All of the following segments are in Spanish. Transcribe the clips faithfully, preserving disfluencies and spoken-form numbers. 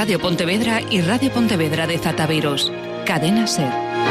Radio Pontevedra y Radio Pontevedra de Zataveiros. Cadena SER.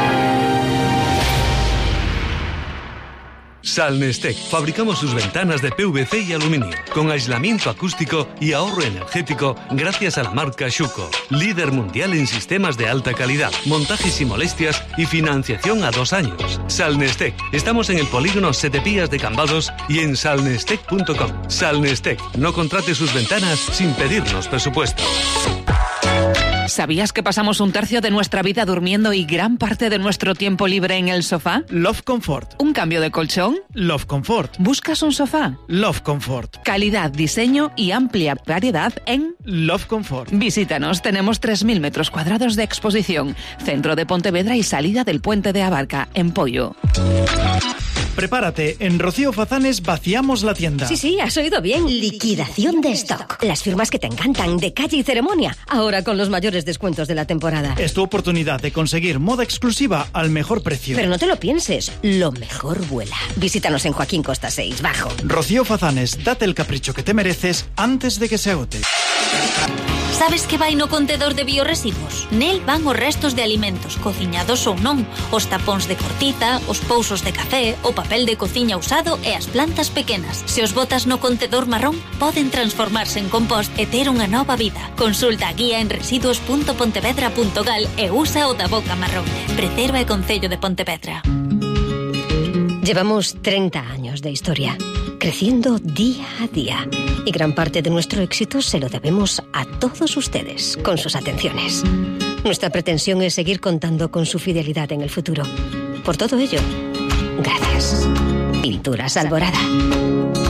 Salnestec. Fabricamos sus ventanas de P V C y aluminio, con aislamiento acústico y ahorro energético gracias a la marca Schuco, líder mundial en sistemas de alta calidad, montajes sin molestias y financiación a dos años. Salnestec. Estamos en el polígono Setepías de Cambados y en salnestec punto com. Salnestec. No contrate sus ventanas sin pedirnos presupuesto. ¿Sabías que pasamos un tercio de nuestra vida durmiendo y gran parte de nuestro tiempo libre en el sofá? Love Comfort. ¿Un cambio de colchón? Love Comfort. ¿Buscas un sofá? Love Comfort. Calidad, diseño y amplia variedad en Love Comfort. Visítanos, tenemos tres mil metros cuadrados de exposición, centro de Pontevedra y salida del puente de Abarca, en Pollo. Prepárate, en Rocío Fazanes vaciamos la tienda. Sí, sí, has oído bien. Liquidación de stock. Las firmas que te encantan, de calle y ceremonia, ahora con los mayores descuentos de la temporada. Es tu oportunidad de conseguir moda exclusiva al mejor precio. Pero no te lo pienses, lo mejor vuela. Visítanos en Joaquín Costa seis, Bajo. Rocío Fazanes, date el capricho que te mereces antes de que se agote. Sabes que vai no contedor de biorresiduos? Nel van os restos de alimentos, cociñados ou non, os tapóns de cortiza, os pousos de café, o papel de cociña usado e as plantas pequenas. Se os botas no contedor marrón, poden transformarse en compost e ter unha nova vida. Consulta a guía en residuos punto pontevedra punto gal e usa o da boca marrón. Preserva e Concello de Pontevedra. Llevamos treinta años de historia, creciendo día a día. Y gran parte de nuestro éxito se lo debemos a todos ustedes, con sus atenciones. Nuestra pretensión es seguir contando con su fidelidad en el futuro. Por todo ello, gracias. Pinturas Alborada.